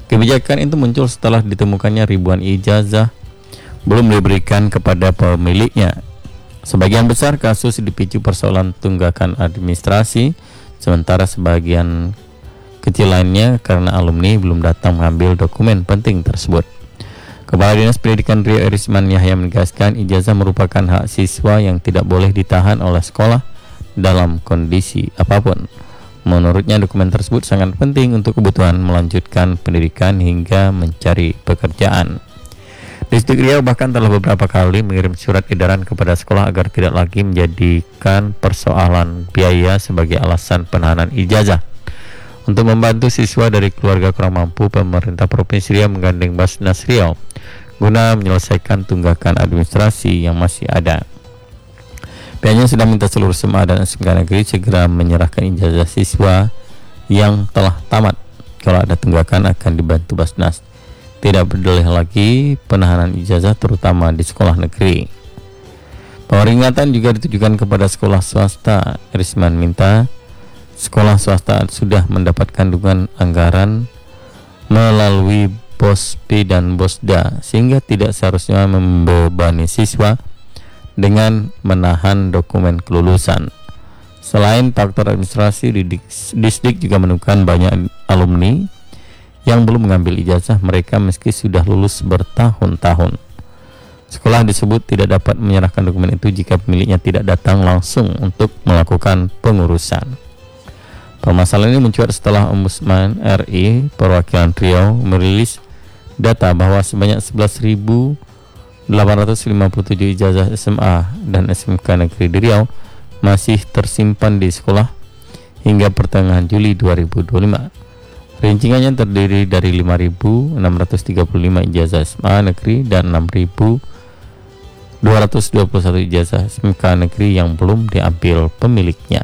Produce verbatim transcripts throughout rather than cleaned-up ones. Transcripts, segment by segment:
Kebijakan itu muncul setelah ditemukannya ribuan ijazah belum diberikan kepada pemiliknya. Sebagian besar kasus dipicu persoalan tunggakan administrasi, sementara sebagian kecil lainnya karena alumni belum datang mengambil dokumen penting tersebut. Kepala Dinas Pendidikan Riau Erisman Yahya menegaskan ijazah merupakan hak siswa yang tidak boleh ditahan oleh sekolah dalam kondisi apapun. Menurutnya dokumen tersebut sangat penting untuk kebutuhan melanjutkan pendidikan hingga mencari pekerjaan. Distrik Riau bahkan telah beberapa kali mengirim surat edaran kepada sekolah agar tidak lagi menjadikan persoalan biaya sebagai alasan penahanan ijazah. Untuk membantu siswa dari keluarga kurang mampu, pemerintah Provinsi Riau menggandeng Basnas Riau guna menyelesaikan tunggakan administrasi yang masih ada. Pihaknya sudah minta seluruh S M A dan S M K negeri segera menyerahkan ijazah siswa yang telah tamat. Kalau ada tunggakan akan dibantu Basnas. Tidak berdalih lagi penahanan ijazah terutama di sekolah negeri. Peringatan juga ditujukan kepada sekolah swasta. Erisman minta sekolah swasta sudah mendapatkan dukungan anggaran melalui BOSPI dan BOSDA sehingga tidak seharusnya membebani siswa dengan menahan dokumen kelulusan. Selain faktor administrasi, Distrik juga menemukan banyak alumni yang belum mengambil ijazah mereka meski sudah lulus bertahun-tahun. Sekolah disebut tidak dapat menyerahkan dokumen itu jika pemiliknya tidak datang langsung untuk melakukan pengurusan. Permasalahan ini mencuat setelah Ombudsman R I Perwakilan Riau merilis data bahwa sebanyak sebelas ribu delapan ratus lima puluh tujuh ijazah S M A dan S M K negeri di Riau masih tersimpan di sekolah hingga pertengahan Juli dua ribu dua puluh lima. Rinciannya terdiri dari lima ribu enam ratus tiga puluh lima ijazah S M A negeri dan enam ribu dua ratus dua puluh satu ijazah S M K negeri yang belum diambil pemiliknya.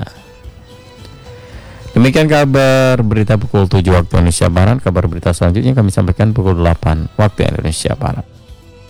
Demikian kabar berita pukul tujuh waktu Indonesia Barat. Kabar berita selanjutnya kami sampaikan pukul delapan waktu Indonesia Barat.